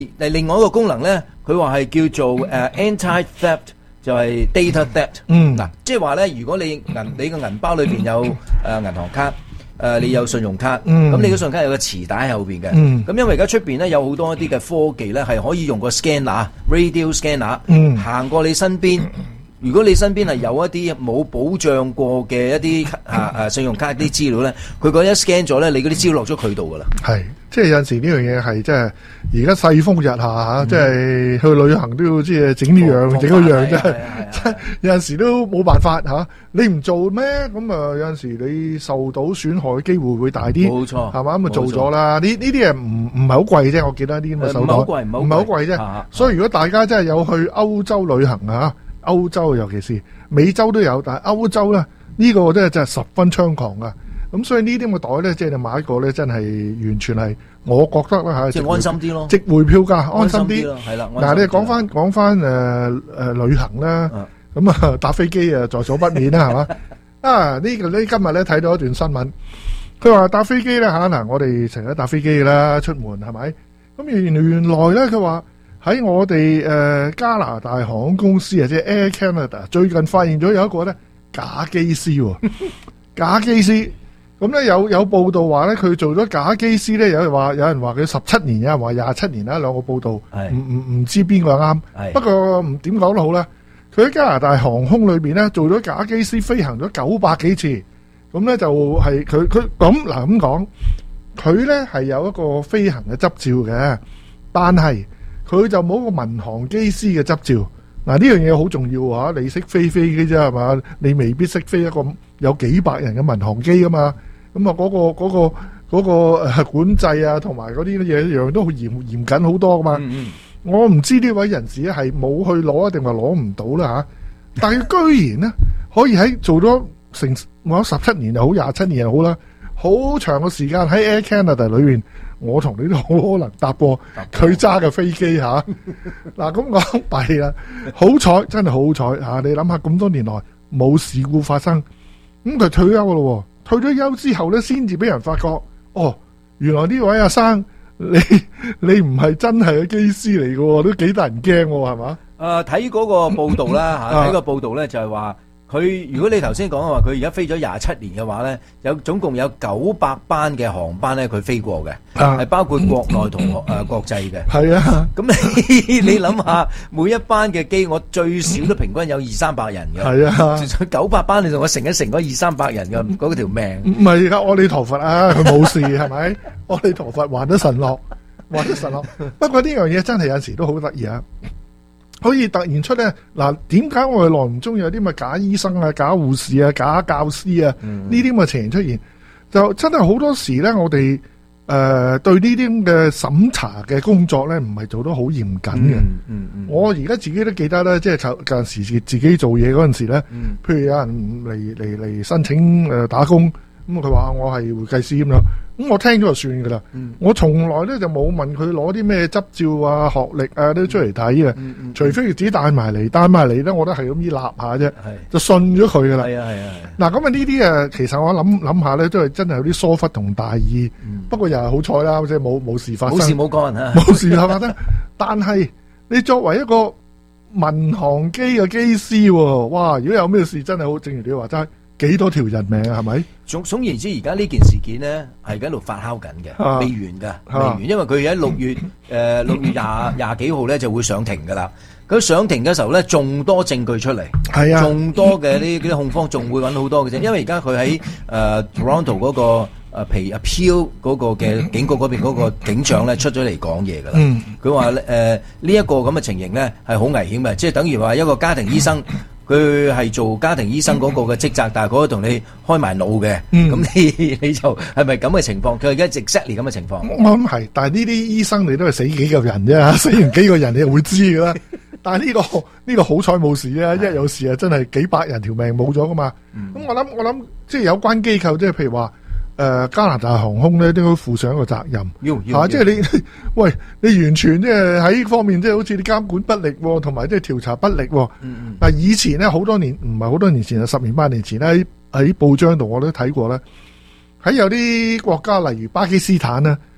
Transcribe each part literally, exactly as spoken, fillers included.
另外一個功能咧，佢話係叫做誒、uh, anti-theft，就係 data theft。 嗯， 嗱，即係話咧，如果你銀你個銀包裏邊有誒銀、呃、行卡，誒、呃、你有信用卡，咁、嗯、你個信用卡有個磁帶喺後邊嘅。咁、嗯、因為而家出邊咧有好多一啲嘅科技咧，係可以用個 scanner、radio scanner、嗯、行過你身邊。如果你身邊係有一啲冇保障過嘅一啲啊啊信用卡啲資料咧，佢嗰一 scan 咗咧，你嗰啲資料落咗佢度噶啦。係， 即係有陣時呢樣嘢係即係而家世風日下嚇，即係去旅行都要即係整呢樣整嗰樣，真係真有陣時都冇辦法嚇。你唔做咩？咁啊有陣時你受到損害嘅機會會大啲。冇錯，係嘛？咁啊做咗啦。呢呢啲嘢唔唔係好貴啫，我記得啲咁嘅手袋。唔係好貴，唔係好貴啫。所以如果大家真係有去歐洲旅行啊，歐洲尤其是美洲都有，但係歐洲咧呢、這個真係真係十分猖狂噶。咁所以呢啲咁嘅袋咧，即係你買一個咧，真係完全係我覺得啦嚇，即係安心啲咯，值回票價，安心啲。係啦，嗱你講翻講翻誒誒旅行啦，咁啊搭飛機啊在所不免啦，係嘛啊呢個呢今日咧睇到一段新聞，佢話搭飛機咧嚇嗱，我哋成日搭飛機啦，出門係咪？咁原原來咧佢話。喺我哋誒、呃、加拿大航空公司啊，即係 Air Canada，最近發現咗有一個咧假機師喎，假機師咁咧有有報道話咧佢做咗假機師咧，有人話有人話佢十七年，有人話廿七年啦，兩個報道，唔唔唔知邊個啱。不過唔點講都好啦，佢喺加拿大航空裏邊咧做咗假機師，飛行咗九百幾次，咁咧就係佢佢咁嗱咁講，佢咧係有一個飛行嘅執照嘅，但係。佢就冇個民航機師嘅執照，嗱呢樣嘢好重要嚇，你識飛飛機啫係嘛？你未必識飛一個有幾百人嘅民航機噶嘛，咁啊嗰個嗰個嗰個誒管制啊，同埋嗰啲嘢樣都好嚴嚴謹好多噶嘛。嗯嗯我唔知呢位人士咧係冇去攞定話攞唔到啦嚇，但係佢居然咧可以喺做咗成我十七年又好廿七年又好啦，好長嘅時間喺 Air Canada 裏邊。我同你都好可能搭過佢揸嘅飛機嚇，嗱咁講弊啦，好彩真係好彩嚇！你諗下咁多年來冇事故發生，咁佢退休咯，退咗休之後咧，先至俾人發覺，哦，原來呢位阿生你你唔係真係個機師嚟嘅，都幾得人驚喎，係嘛？ 誒，睇嗰個報道啦嚇，睇個報道咧就係話。佢如果你頭先講嘅話，佢而家飛咗廿七年嘅話咧，有總共有九百班嘅航班咧，佢飛過嘅，係、啊、包括國內同誒、呃、國際嘅。係啊，咁你你諗下，每一班嘅機，我最少都平均有二三百人嘅。係啊，九百班你同我乘一乘嗰二三百人嘅嗰條命。唔係而家阿彌陀佛啊，佢冇事係咪？阿彌陀佛還得神落，還得神落。不過呢樣嘢真係有時都好得意啊！可以突然出咧，嗱，點解我哋耐唔中有啲咪假醫生啊、假護士啊、假教師啊呢啲咁嘅情形出現？就真係好多時咧，我哋誒、呃、對呢啲咁嘅審查嘅工作咧，唔係做得好嚴謹嘅。嗯嗯嗯、我而家自己都記得咧，即係有陣時自己做嘢嗰陣時咧，嗯、譬如有人嚟嚟嚟申請誒打工，咁佢話我係會計師咁樣。咁我聽咗就算噶啦，嗯、我從來咧就冇問佢攞啲咩執照啊、學歷啊都出嚟睇嘅，嗯嗯、除非佢自己帶埋嚟，帶埋嚟咧，我都係咁依立下啫，就信咗佢噶啦。係啊係啊，嗱咁啊呢啲誒，其實我諗諗下咧，都係真係有啲疏忽同大意。嗯、不過又係好彩啦，即係冇冇事發生，冇事冇幹嚇，冇事發生。但係你作為一個民航機嘅機師，哇！如果有咩事，真係好，正如你話齋。幾多條人命啊？係咪？總總言之，而家呢件事件咧係喺度發酵緊嘅，啊、未完噶，未完。啊、因為佢喺六月誒六月廿廿幾號咧就會上庭噶啦。咁上庭嘅時候咧，仲多證據出嚟，係啊，仲多嘅呢啲控方仲會揾好多嘅啫。因為而家佢喺誒 Toronto 嗰個誒皮 appeal 嗰個嘅警局嗰邊嗰個警長咧出咗嚟講嘢噶啦。佢話誒呢一個咁嘅情形咧係好危險嘅，即係等於話一個家庭醫生。佢係做家庭醫生嗰個嘅職責，但係嗰個同你開埋腦嘅，咁、嗯、你你就係咪咁嘅情況？佢而家 exactly 咁嘅情況。我諗係，但係呢啲醫生你都係死幾個人啫，死完幾個人你就會知噶啦。但係、呢、呢個呢、呢個好彩冇事啊，因為有事啊真係幾百人條命冇咗噶嘛。咁、嗯、我諗我諗即係有關機構，即係譬如話。誒、呃，加拿大航空咧都應該負上一個責任，吓、啊，即係你，喂，你完全即係喺呢方面，即係好似啲監管不力，同埋即係調查不力。嗱、嗯嗯，以前咧好多年，唔係好多年前啊，十年八年前咧喺喺報章度我都睇過咧，喺有啲國家，例如巴基斯坦咧，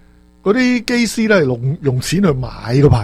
嗰啲機師咧係用用錢去買個牌。